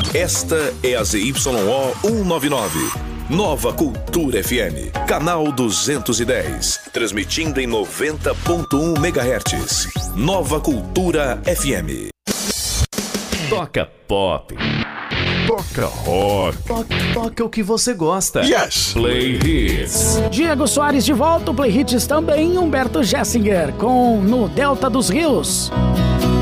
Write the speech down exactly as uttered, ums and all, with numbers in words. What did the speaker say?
Esta é a Z Y O cento e noventa e nove. Nova Cultura F M, canal duzentos e dez, transmitindo em noventa ponto um megahertz. Nova Cultura F M. Toca pop. Toca rock. Toca, toca o que você gosta. Yes! Play Hits. Diego Soares de volta, o Play Hits também. Humberto Gessinger com No Delta dos Rios.